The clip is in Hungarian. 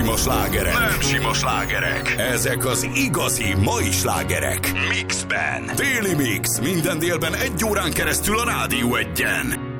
sima slágerek. Nem sima slágerek. Ezek az igazi mai slágerek. Mixben. Téli Mix. Minden délben 1 órán keresztül a Rádió 1-en.